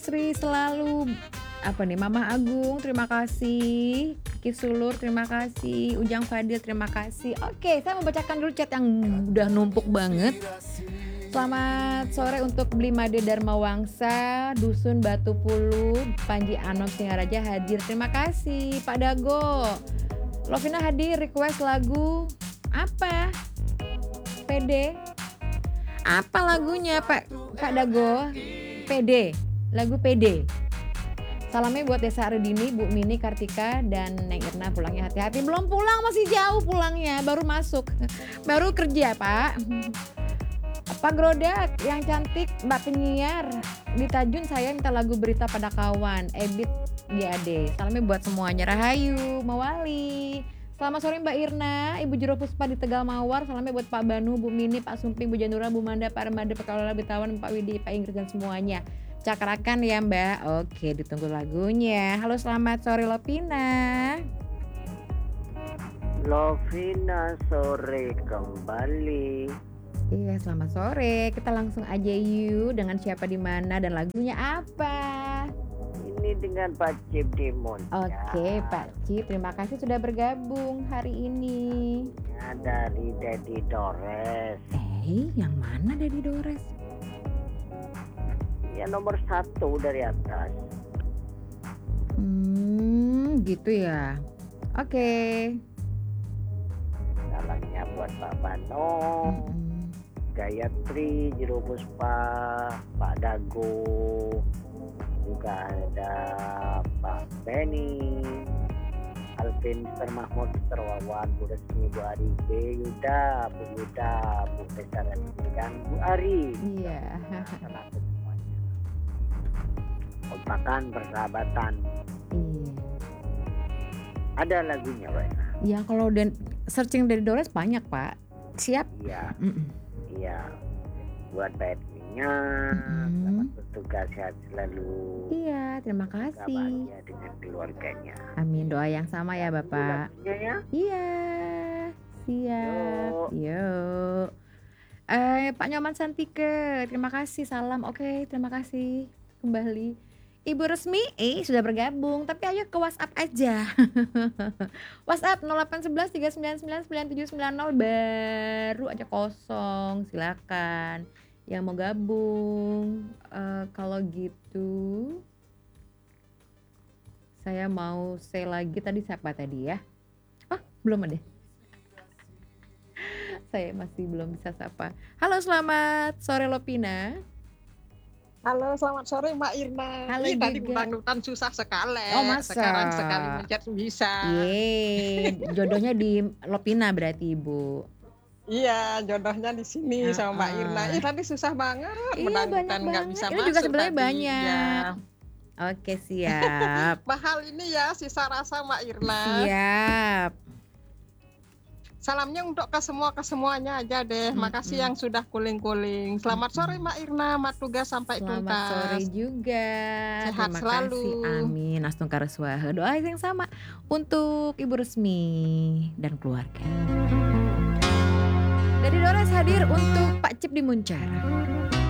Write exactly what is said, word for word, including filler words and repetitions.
Sri selalu apa nih, Mama Agung terima kasih, Kiki Sulur terima kasih, Ujang Fadil terima kasih. Oke, saya mau bacakan dulu chat yang udah numpuk banget. Selamat sore untuk Bli Made Dharma Wangsa, Dusun Batu Pulu, Panji Anom Singaraja hadir. Terima kasih Pak Dago. Lovina hadir request lagu apa? P D. Apa lagunya Pak Kak Dago? P D. Lagu P D. Salamnya buat Desa Aridini, Bu Mini, Kartika, dan Neng Irna pulangnya hati-hati. Belum pulang, masih jauh pulangnya, baru masuk. Baru kerja Pak. Pak Grodak yang cantik, Mbak penyiar di Tajun, saya minta lagu Berita Pada Kawan, Ebit G A D. Salamnya buat semuanya. Rahayu, Mawali. Selamat sore Mbak Irna, Ibu Jero Puspa di Tegal Mawar. Salamnya buat Pak Banu, Bu Mini, Pak Sumping, Bu Janura, Bu Manda, Pak Remade, Pak Kaulala, Bitawan, Pak Widi, Pak Inggris dan semuanya. Cakrakan ya Mbak. Oke, ditunggu lagunya. Halo, selamat sore Lovina. Lovina sore kembali. Iya, selamat sore. Kita langsung aja yuk dengan siapa di mana dan lagunya apa. Ini dengan Pak Cip di Moncar. Oke, Pak Cip, terima kasih sudah bergabung hari ini. Ya, dari Dedi Dores. Eh, yang mana Dedi Dores? Ya nomor satu dari atas. Hmm, gitu ya. Oke. Salamnya buat Pak Bano. Mm-mm. Gayatri, Jero Puspa, Pak Dago, juga ada Pak Benny, Alvin, Mister Mahmud, Mister Wawan, Bu Resmi, Bu Ari, B Yuda, Bu Yuda, Bu Besaran, dan Bu Ari. Iya. Salam semuanya. Kompakan persahabatan. Iya. Ada lagunya, Pak. Ya kalau dan searching dari Dores banyak Pak. Siap? Iya. Mm-mm. Iya, buat baiknya, Mm-mm. selamat bertugas, sehat selalu. Iya, terima kasih. Bahagia dengan keluarganya. Amin, doa yang sama ya Bapak. Lagunya ya. Iya, siap. Yuk. Yuk. Eh, Pak Nyoman Santike, terima kasih, salam. Oke, terima kasih kembali. Ibu Resmi eh sudah bergabung, tapi ayo ke WhatsApp aja. WhatsApp nol delapan satu satu tiga sembilan sembilan sembilan tujuh sembilan nol baru aja kosong, silakan. Yang mau gabung, eh, kalau gitu saya mau say lagi tadi siapa tadi ya? Oh, belum ada. Saya masih belum bisa sapa. Halo, selamat sore Lovina. Halo, selamat sore Mbak Irna. Halo Ih, tadi juga. dangdutan susah sekali. Oh, masa? Sekarang sekali mencet bisa. Yeay, jodohnya di Lovina berarti Ibu. Iya, jodohnya di sini Ah, sama Mbak ah. Irna. Ih, tadi susah banget. Iya, Mendangdutan banyak nggak banget. bisa Ini masuk juga sebenarnya tadi. banyak. Ya. Oke, siap. Mahal ini ya, sisa rasa Mbak Irna. Siap. Salamnya untuk ke semua ke semuanya aja deh. Mm-mm. Makasih yang sudah kuling-kuling. Selamat sore Mbak Irna, mat tugas sampai Selamat tuntas. sore juga. Sehat Terima selalu. kasih. Amin. Astungkara Swaha. Doa yang sama untuk Ibu Resmi dan keluarga. Dari Dores hadir untuk Pak Cip di Muncar.